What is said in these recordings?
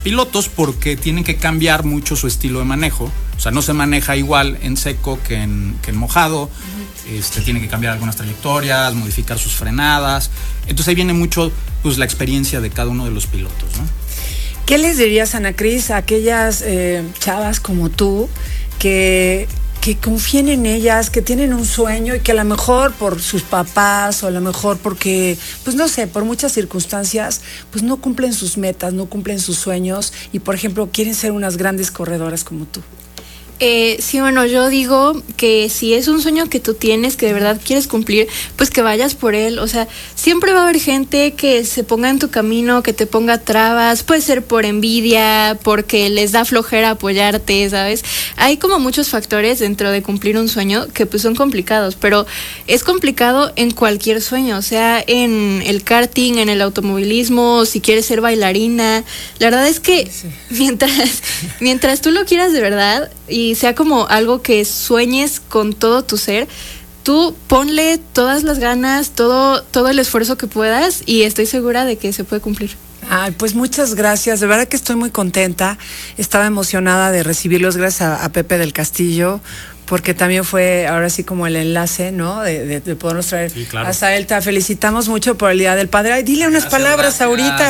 pilotos porque tienen que cambiar mucho su estilo de manejo. O sea, no se maneja igual en seco que en mojado. Tienen que cambiar algunas trayectorias, modificar sus frenadas. Entonces ahí viene mucho pues la experiencia de cada uno de los pilotos, ¿no? ¿Qué les dirías, Ana Cris, a aquellas chavas como tú que confíen en ellas, que tienen un sueño y que a lo mejor por sus papás o a lo mejor porque, pues no sé, por muchas circunstancias, pues no cumplen sus metas, no cumplen sus sueños y, por ejemplo, quieren ser unas grandes corredoras como tú? Sí, bueno, yo digo que si es un sueño que tú tienes, que de verdad quieres cumplir, pues que vayas por él. O sea, siempre va a haber gente que se ponga en tu camino, que te ponga trabas. Puede ser por envidia, porque les da flojera apoyarte, ¿sabes? Hay como muchos factores dentro de cumplir un sueño que pues son complicados, pero es complicado en cualquier sueño, o sea, en el karting, en el automovilismo, si quieres ser bailarina. La verdad es que mientras tú lo quieras de verdad y sea como algo que sueñes con todo tu ser, tú ponle todas las ganas, todo el esfuerzo que puedas y estoy segura de que se puede cumplir. Ay, pues muchas gracias, de verdad que estoy muy contenta, estaba emocionada de recibirlos, gracias a Pepe del Castillo, porque también fue ahora sí como el enlace, ¿no? De podernos traer hasta él. Te felicitamos mucho por el Día del Padre. Ay, dile unas palabras ahorita,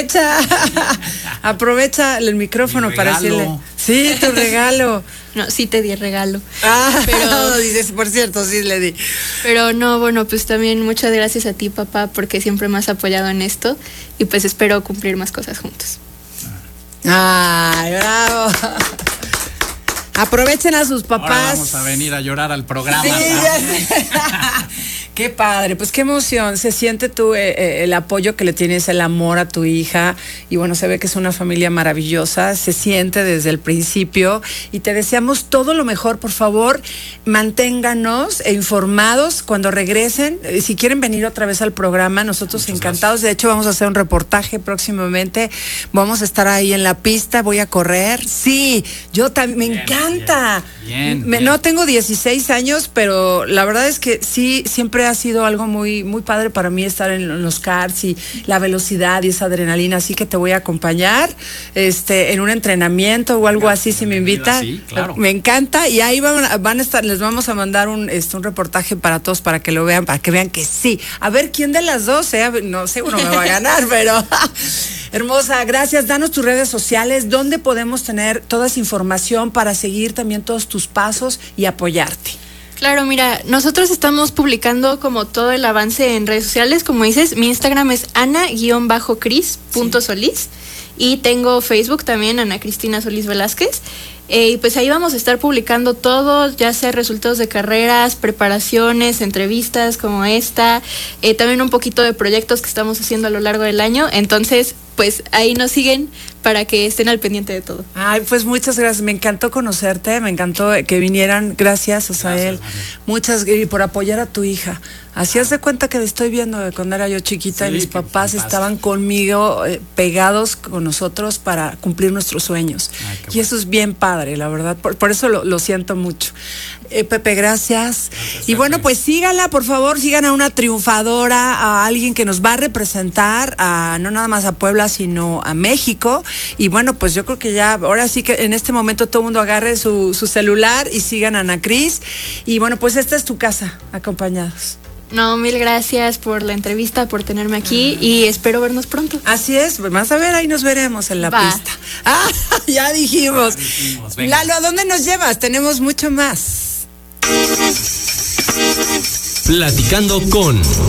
aprovecha el micrófono para decirle. Sí, tu regalo. No, sí te di regalo. Pero dices, por cierto, sí le di. Pero no, bueno, pues también muchas gracias a ti, papá, porque siempre me has apoyado en esto y pues espero cumplir más cosas juntos. Ay, bravo. Aprovechen a sus papás. Ahora vamos a venir a llorar al programa. Sí, qué padre, pues qué emoción. Se siente tú el apoyo que le tienes, el amor a tu hija. Y bueno, se ve que es una familia maravillosa. Se siente desde el principio. Y te deseamos todo lo mejor. Por favor, manténganos informados cuando regresen. Si quieren venir otra vez al programa, nosotros muchas encantados. Gracias. De hecho, vamos a hacer un reportaje próximamente. Vamos a estar ahí en la pista. Voy a correr. Sí, yo también. Me encanta. Bien. No tengo 16 años, pero la verdad es que sí, siempre ha sido algo muy, muy padre para mí estar en los karts y la velocidad y esa adrenalina, así que te voy a acompañar en un entrenamiento o algo así si me invitan. Sí, claro. Me encanta y ahí van a estar, les vamos a mandar un reportaje para todos para que lo vean, para que vean que sí. A ver quién de las dos, no sé, uno me va a ganar, pero hermosa, gracias. Danos tus redes sociales, donde podemos tener toda esa información para seguir también todos tus pasos y apoyarte. Claro, mira, nosotros estamos publicando como todo el avance en redes sociales, como dices, mi Instagram es ana_cris.solís y tengo Facebook también, Ana Cristina Solís Velázquez. Y pues ahí vamos a estar publicando todo, ya sea resultados de carreras, preparaciones, entrevistas como esta, también un poquito de proyectos que estamos haciendo a lo largo del año. Entonces, pues ahí nos siguen para que estén al pendiente de todo. Ay, pues muchas gracias, me encantó conocerte, me encantó que vinieran, gracias, Osael, muchas gracias por apoyar a tu hija. Así haz de cuenta que te estoy viendo de cuando era yo chiquita y mis papás estaban conmigo, pegados con nosotros para cumplir nuestros sueños. Ay, y bueno. Eso es bien padre, la verdad, por eso lo siento mucho. Pepe, gracias. Y bueno, pues síganla, por favor, sigan a una triunfadora, a alguien que nos va a representar, no nada más a Puebla, sino a México. Y bueno, pues yo creo que ya, ahora sí que en este momento todo el mundo agarre su celular y sigan a Ana Cris. Y bueno, pues esta es tu casa, acompañados. No, mil gracias por la entrevista, por tenerme aquí y espero vernos pronto. Así es, vas a ver, ahí nos veremos en la pista. Ya dijimos. Lalo, ¿a dónde nos llevas? Tenemos mucho más. Platicando con